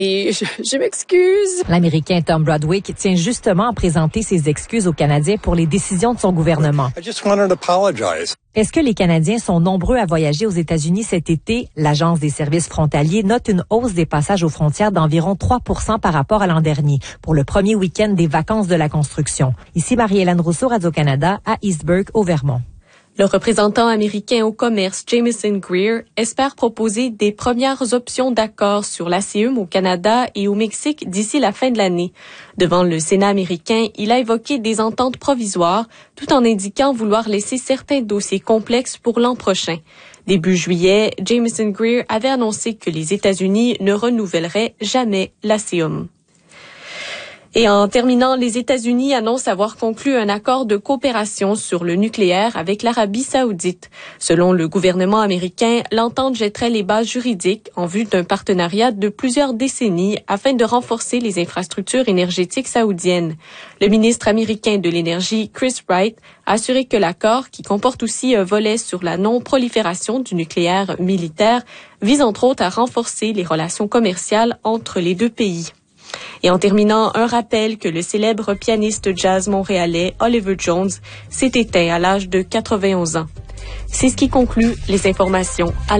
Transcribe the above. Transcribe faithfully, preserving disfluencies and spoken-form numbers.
Et je, je m'excuse. L'Américain Tom Broadwick tient justement à présenter ses excuses aux Canadiens pour les décisions de son gouvernement. I just wanted to apologize. Est-ce que les Canadiens sont nombreux à voyager aux États-Unis cet été? L'Agence des services frontaliers note une hausse des passages aux frontières d'environ trois pour cent par rapport à l'an dernier, pour le premier week-end des vacances de la construction. Ici Marie-Hélène Rousseau, Radio-Canada, à Eastburg, au Vermont. Le représentant américain au commerce Jamieson Greer espère proposer des premières options d'accord sur l'A C U M au Canada et au Mexique d'ici la fin de l'année. Devant le Sénat américain, il a évoqué des ententes provisoires tout en indiquant vouloir laisser certains dossiers complexes pour l'an prochain. Début juillet, Jamieson Greer avait annoncé que les États-Unis ne renouvelleraient jamais l'A C U M. Et en terminant, les États-Unis annoncent avoir conclu un accord de coopération sur le nucléaire avec l'Arabie saoudite. Selon le gouvernement américain, l'entente jetterait les bases juridiques en vue d'un partenariat de plusieurs décennies afin de renforcer les infrastructures énergétiques saoudiennes. Le ministre américain de l'Énergie, Chris Wright, a assuré que l'accord, qui comporte aussi un volet sur la non-prolifération du nucléaire militaire, vise entre autres à renforcer les relations commerciales entre les deux pays. Et en terminant, un rappel que le célèbre pianiste jazz montréalais Oliver Jones s'est éteint à l'âge de quatre-vingt-onze ans. C'est ce qui conclut les informations à